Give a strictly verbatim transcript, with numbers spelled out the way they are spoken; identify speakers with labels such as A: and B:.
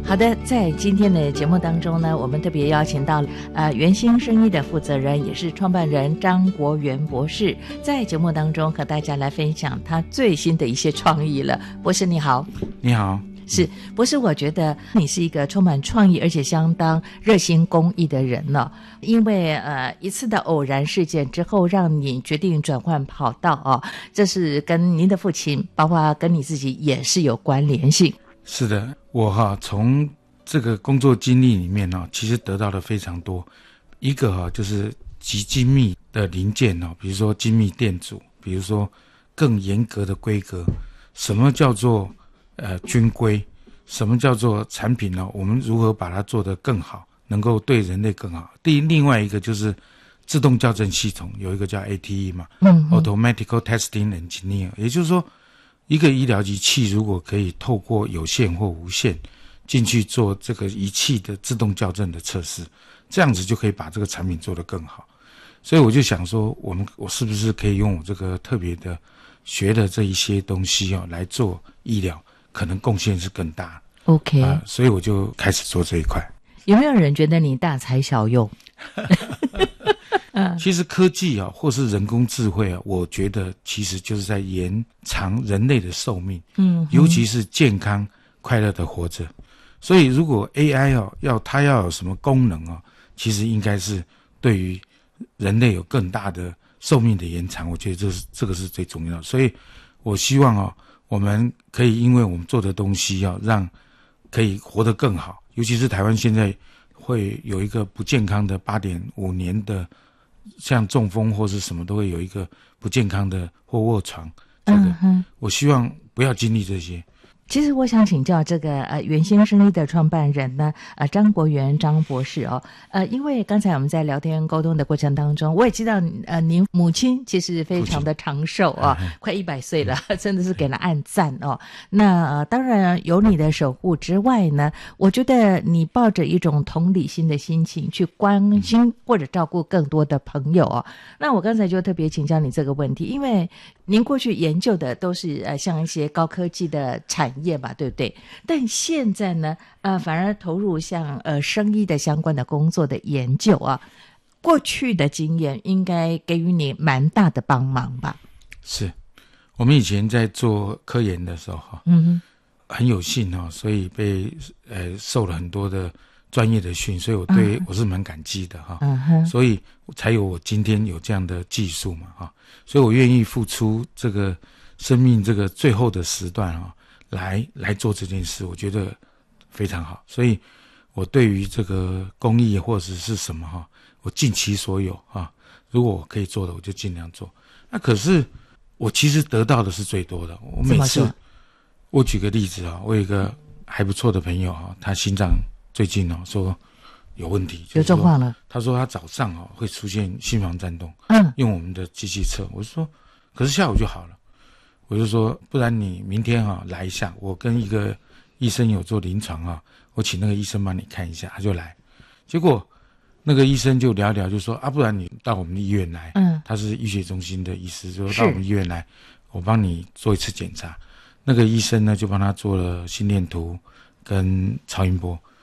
A: 好的，在今天的节目当中呢，我们特别邀请到呃元兴生医的负责人，也是创办人张国元博士，在节目当中和大家来分享他最新的一些创意了。博士你好。
B: 你好。
A: 是博士，我觉得你是一个充满创意而且相当热心公益的人呢、哦。因为呃一次的偶然事件之后，让你决定转换跑道哦，这是跟您的父亲，包括跟你自己也是有关联性。
B: 是的，我哈从这个工作经历里面呢，其实得到的非常多。一个哈就是极精密的零件哦，比如说精密电阻，比如说更严格的规格，什么叫做呃军规，什么叫做产品呢？我们如何把它做得更好，能够对人类更好？第另外一个就是自动校正系统，有一个叫 A T E 嘛，嗯 ，Automatical Testing Engineer， 也就是说，一个医疗仪器如果可以透过有线或无线进去做这个仪器的自动校正的测试，这样子就可以把这个产品做得更好。所以我就想说，我们我是不是可以用我这个特别的学的这一些东西哦来做医疗？可能贡献是更大
A: ，OK，、
B: 呃、所以我就开始做这一块。
A: 有没有人觉得你大材小用？
B: 其实科技啊，或是人工智慧啊，我觉得其实就是在延长人类的寿命，嗯，尤其是健康快乐的活着。所以如果 A I 啊，要它要有什么功能啊，其实应该是对于人类有更大的寿命的延长，我觉得这是这个是最重要的。所以我希望啊。我们可以因为我们做的东西要让可以活得更好，尤其是台湾现在会有一个不健康的 八点五 年的像中风或是什么都会有一个不健康的或卧床，这个、嗯、我希望不要经历这些。
A: 其实我想请教这个呃元兴生医的创办人呢，呃张国元张博士哦，呃因为刚才我们在聊天沟通的过程当中，我也知道呃您母亲其实非常的长寿啊、哦，快一百岁了，真的是给了按赞哦。那呃当然有你的守护之外呢，我觉得你抱着一种同理心的心情去关心或者照顾更多的朋友哦。那我刚才就特别请教你这个问题，因为您过去研究的都是呃像一些高科技的产业吧，对不对？但现在呢，呃，反而投入像呃生医的相关的工作的研究啊，过去的经验应该给予你蛮大的帮忙吧？是，
B: 我们以前在做科研的时候哈，嗯，很有幸哈，所以被呃受了很多的专业的训，所以我对、嗯、我是蛮感激的哈，嗯哼，所以才有我今天有这样的技术嘛哈，所以我愿意付出这个生命这个最后的时段啊。来来做这件事，我觉得非常好，所以我对于这个公益或者是什么哈，我尽其所有啊，如果我可以做的，我就尽量做。那可是我其实得到的是最多的。我每次，我举个例子啊，我有一个还不错的朋友啊，他心脏最近哦说有问题，
A: 有状况了。
B: 他说他早上哦会出现心房颤动，嗯，用我们的机器测，我就说，可是下午就好了。我就说，不然你明天啊来一下，我跟一个医生有做临床啊，我请那个医生帮你看一下，他就来。结果那个医生就聊聊，就说啊，不然你到我们医院来，嗯，他是医学中心的医师，就说到我们医院来，我帮你做一次检查。那个医生呢就帮他做了心电图跟超音波，